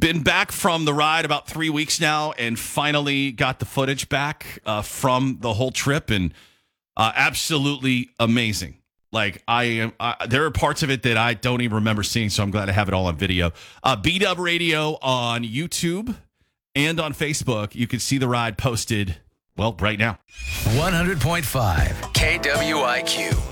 been back from the ride about 3 weeks now and finally got the footage back from the whole trip, and absolutely amazing. Like there are parts of it that I don't even remember seeing, so I'm glad to have it all on video. B-Dub Radio on YouTube and on Facebook. You can see the ride posted, well, right now. 100.5 KWIQ.